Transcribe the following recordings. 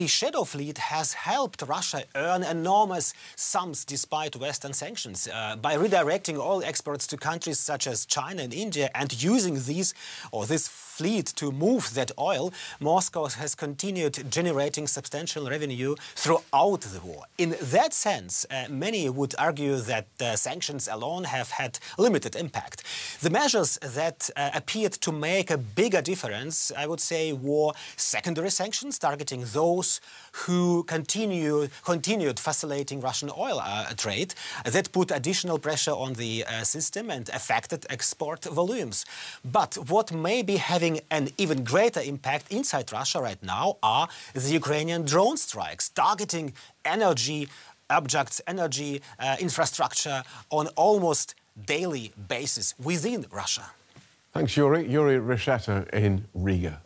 The Shadow Fleet has helped Russia earn enormous sums despite Western sanctions by redirecting oil exports to countries such as China and India and using this fleet to move that oil. Moscow has continued generating substantial revenue throughout the war. In that sense, many would argue that sanctions alone have had limited impact. The measures that appeared to make a bigger difference, I would say, were secondary sanctions targeting those who continued facilitating Russian oil trade. That put additional pressure on the system and affected export volumes. But what may be having an even greater impact inside Russia right now are the Ukrainian drone strikes targeting energy objects, energy infrastructure on almost daily basis within Russia. Thanks, Yuri. Yuri Resheta in Riga.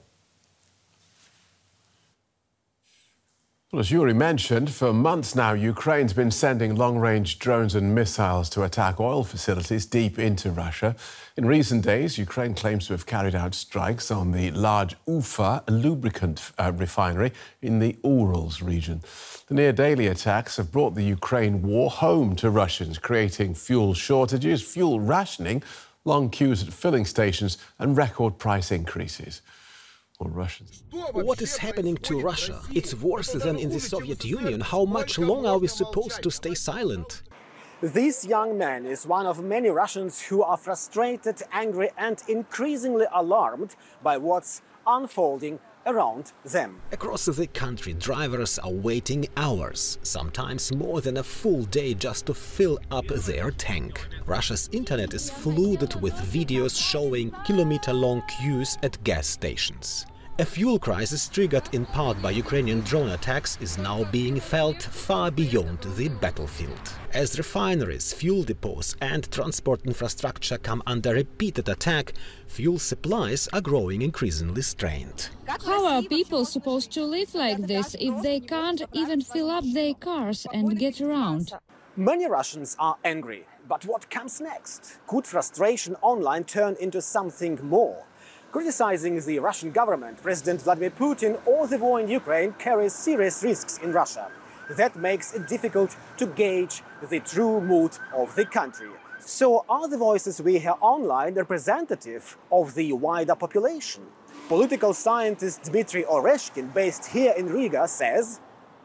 Well, as Yuri mentioned, for months now, Ukraine's been sending long-range drones and missiles to attack oil facilities deep into Russia. In recent days, Ukraine claims to have carried out strikes on the large Ufa lubricant refinery in the Urals region. The near-daily attacks have brought the Ukraine war home to Russians, creating fuel shortages, fuel rationing, long queues at filling stations and record price increases. What is happening to Russia? It's worse than in the Soviet Union. How much longer are we supposed to stay silent? This young man is one of many Russians who are frustrated, angry and increasingly alarmed by what's unfolding around them. Across the country, drivers are waiting hours, sometimes more than a full day, just to fill up their tank. Russia's internet is flooded with videos showing kilometer-long queues at gas stations. A fuel crisis triggered in part by Ukrainian drone attacks is now being felt far beyond the battlefield. As refineries, fuel depots and transport infrastructure come under repeated attack, fuel supplies are growing increasingly strained. How are people supposed to live like this if they can't even fill up their cars and get around? Many Russians are angry, but what comes next? Could frustration online turn into something more? Criticizing the Russian government, President Vladimir Putin or the war in Ukraine carries serious risks in Russia. That makes it difficult to gauge the true mood of the country. So are the voices we hear online representative of the wider population? Political scientist Dmitry Oreshkin, based here in Riga, says,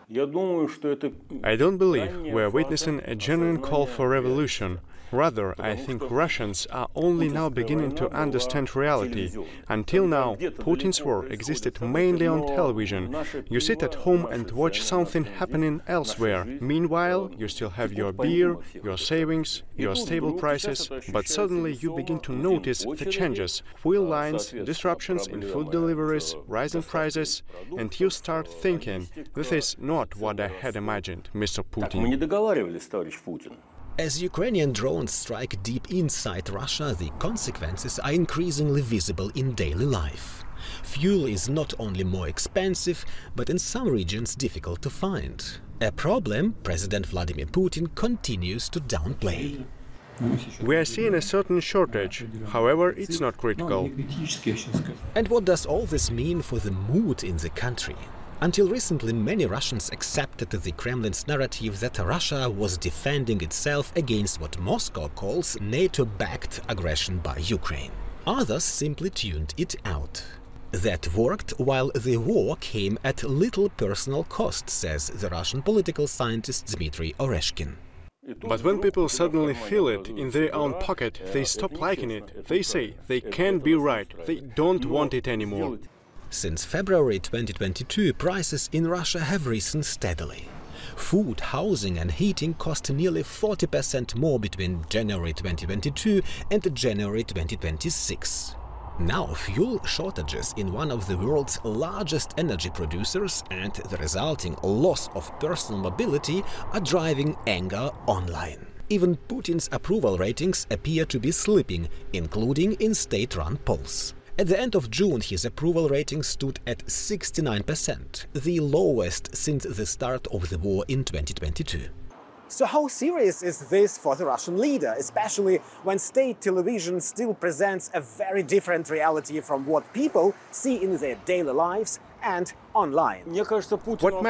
I don't believe we're witnessing a genuine call for revolution. Rather, I think Russians are only now beginning to understand reality. Until now, Putin's war existed mainly on television. You sit at home and watch something happening elsewhere. Meanwhile, you still have your beer, your savings, your stable prices, but suddenly you begin to notice the changes. Fuel lines, disruptions in food deliveries, rising prices, and you start thinking, this is not what I had imagined, Mr. Putin. As Ukrainian drones strike deep inside Russia, the consequences are increasingly visible in daily life. Fuel is not only more expensive, but in some regions difficult to find. A problem President Vladimir Putin continues to downplay. We are seeing a certain shortage, however, it's not critical. And what does all this mean for the mood in the country? Until recently, many Russians accepted the Kremlin's narrative that Russia was defending itself against what Moscow calls NATO-backed aggression by Ukraine. Others simply tuned it out. That worked while the war came at little personal cost, says the Russian political scientist Dmitry Oreshkin. But when people suddenly feel it in their own pocket, they stop liking it. They say they can't be right, they don't want it anymore. Since February 2022, prices in Russia have risen steadily. Food, housing and heating cost nearly 40% more between January 2022 and January 2026. Now, fuel shortages in one of the world's largest energy producers and the resulting loss of personal mobility are driving anger online. Even Putin's approval ratings appear to be slipping, including in state-run polls. At the end of June, his approval rating stood at 69%, the lowest since the start of the war in 2022. So how serious is this for the Russian leader, especially when state television still presents a very different reality from what people see in their daily lives and online. What